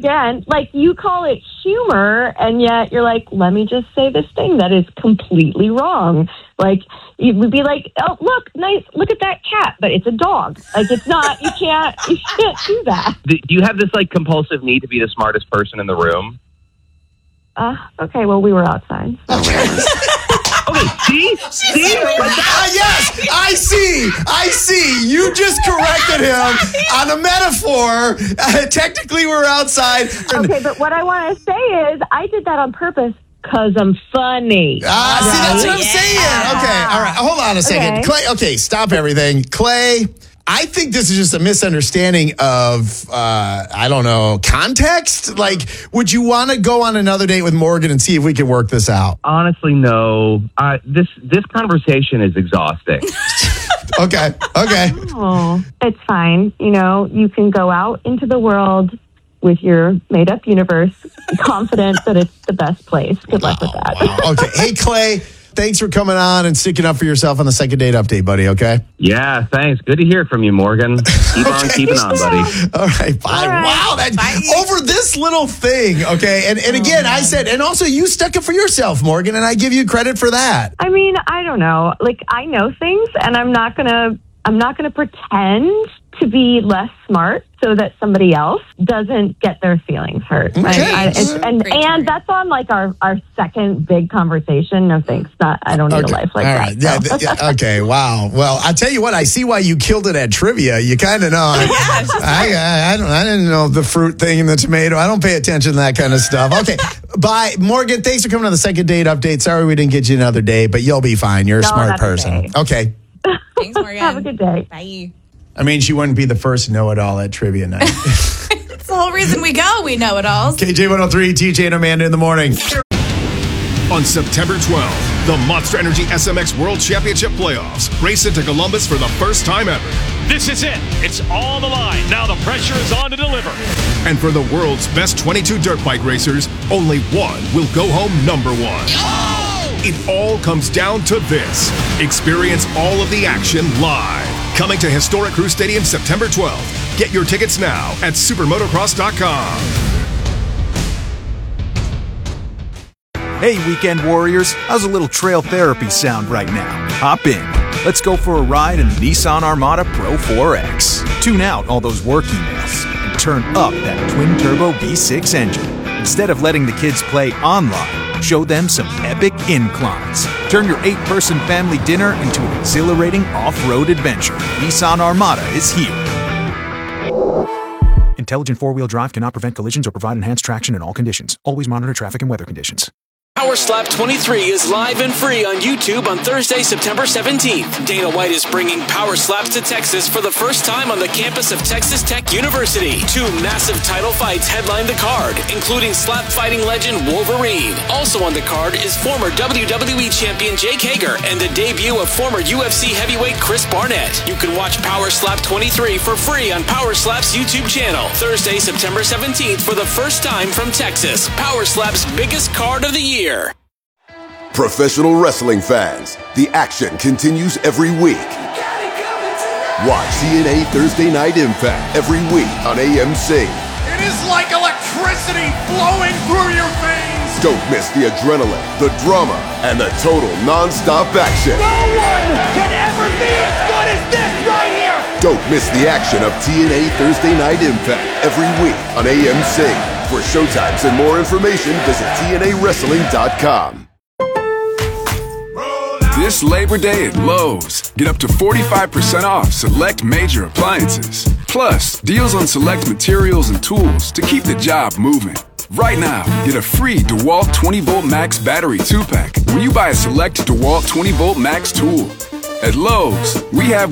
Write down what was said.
again, like you call it humor, and yet you're like, let me just say this thing that is completely wrong. Like, it would be like, oh, look, nice, look at that cat, but it's a dog. Like, it's not, you can't do that. Do you have this, like, compulsive need to be the smartest person in the room? Okay, well, we were outside. Okay, see? Yes, I see. You just corrected him on a metaphor. Technically, we're outside. Okay, but what I want to say is I did that on purpose because I'm funny. See, that's what I'm saying. Okay, all right. Hold on a second. Okay. Clay, okay, stop everything. Clay, I think this is just a misunderstanding of, I don't know, context. Like, would you want to go on another date with Morgan and see if we can work this out? Honestly, no. This conversation is exhausting. Okay. Oh, it's fine. You know, you can go out into the world with your made-up universe, confident that it's the best place. Good luck with that. Wow. Okay. Hey, Clay, thanks for coming on and sticking up for yourself on the second date update, buddy, okay? Yeah, thanks. Good to hear from you, Morgan. Keep on keeping on, buddy. All right, bye. All right. Wow, over this little thing, okay? And again, I said, and also you stuck up for yourself, Morgan, and I give you credit for that. I mean, I don't know. Like, I know things, and I'm not gonna pretend to be less smart so that somebody else doesn't get their feelings hurt. Right? Okay. And that's on like our second big conversation. No thanks. I don't need a life like All that. right. So. Yeah, okay, wow. Well, I tell you what, I see why you killed it at trivia. You kind of know. I didn't know the fruit thing and the tomato. I don't pay attention to that kind of stuff. Okay, bye. Morgan, thanks for coming on the second date update. Sorry we didn't get you another day, but you'll be fine. You're a smart person. Okay. Thanks, Morgan. Have a good day. Bye. I mean, she wouldn't be the first to know it all at trivia night. It's the whole reason we go. We know it all. KJ103, TJ and Amanda in the morning. On September 12th, the Monster Energy SMX World Championship Playoffs race into Columbus for the first time ever. This is it. It's all the line. Now the pressure is on to deliver. And for the world's best 22 dirt bike racers, only one will go home number one. It all comes down to this. Experience all of the action live. Coming to Historic Crew Stadium September 12th. Get your tickets now at supermotocross.com. Hey, weekend warriors, how's a little trail therapy sound right now? Hop in. Let's go for a ride in the Nissan Armada Pro 4X. Tune out all those work emails and turn up that twin-turbo V6 engine. Instead of letting the kids play online, show them some epic inclines. Turn your 8-person family dinner into an exhilarating off-road adventure. Nissan Armada is here. Intelligent four-wheel drive cannot prevent collisions or provide enhanced traction in all conditions. Always monitor traffic and weather conditions. Power Slap 23 is live and free on YouTube on Thursday, September 17th. Dana White is bringing Power Slaps to Texas for the first time on the campus of Texas Tech University. 2 massive title fights headline the card, including slap fighting legend Wolverine. Also on the card is former WWE champion Jake Hager and the debut of former UFC heavyweight Chris Barnett. You can watch Power Slap 23 for free on Power Slap's YouTube channel. Thursday, September 17th for the first time from Texas. Power Slap's biggest card of the year. Professional wrestling fans, the action continues every week. Watch TNA Thursday Night Impact every week on AMC. It is like electricity flowing through your veins. Don't miss the adrenaline, the drama, and the total non-stop action. No one can ever be as good as this right here. Don't miss the action of TNA Thursday Night Impact every week on AMC. For showtimes and more information, visit TNAWrestling.com. This Labor Day at Lowe's, get up to 45% off select major appliances. Plus, deals on select materials and tools to keep the job moving. Right now, get a free DeWalt 20-Volt Max battery 2-pack when you buy a select DeWalt 20-Volt Max tool. At Lowe's, we have